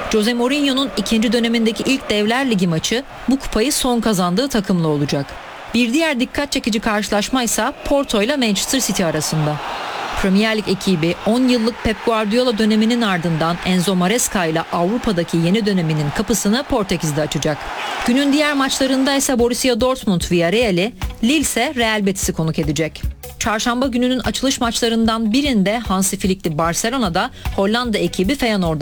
Jose Mourinho'nun ikinci dönemindeki ilk Devler Ligi maçı bu kupayı son kazandığı takımla olacak. Bir diğer dikkat çekici karşılaşma ise Porto ile Manchester City arasında. Premier Lig ekibi 10 yıllık Pep Guardiola döneminin ardından Enzo Maresca ile Avrupa'daki yeni döneminin kapısını Portekiz'de açacak. Günün diğer maçlarında ise Borussia Dortmund Villarreal'i, Lille ise Real Betis'i konuk edecek. Çarşamba gününün açılış maçlarından birinde Hansi Flick'li Barcelona'da Hollanda ekibi Feyenoord'a